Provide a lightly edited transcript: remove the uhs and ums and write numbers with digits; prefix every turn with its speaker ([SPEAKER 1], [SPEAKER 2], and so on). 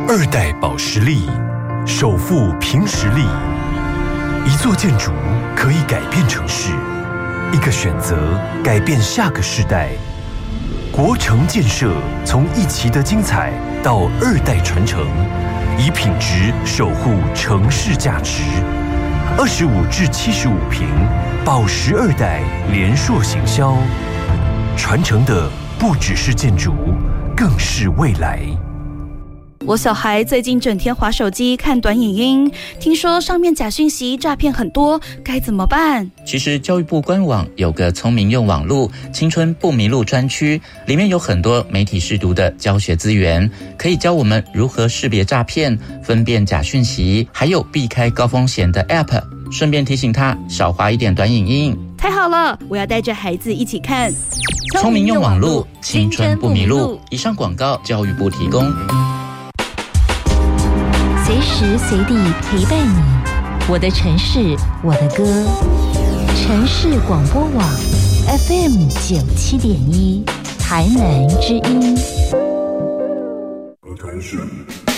[SPEAKER 1] 二代保实力，首富凭实力。一座建筑可以改变城市，一个选择改变下个世代。国城建设从一期的精彩到二代传承，以品质守护城市价值。25至75坪，保实二代联硕行销，传承的不只是建筑，更是未来。
[SPEAKER 2] 我小孩最近整天滑手机看短影音，听说上面假讯息诈骗很多，该怎么办？
[SPEAKER 3] 其实教育部官网有个聪明用网路青春不迷路专区，里面有很多媒体识读的教学资源，可以教我们如何识别诈骗、分辨假讯息，还有避开高风险的 App， 顺便提醒他少滑一点短影音。
[SPEAKER 2] 太好了，我要带着孩子一起看
[SPEAKER 3] 聪明用网路青春不迷路。以上广告教育部提供。
[SPEAKER 4] 随时随地陪伴你，我的城市，我的歌。城市广播网 FM 97.1，台南之音。
[SPEAKER 5] 和谈是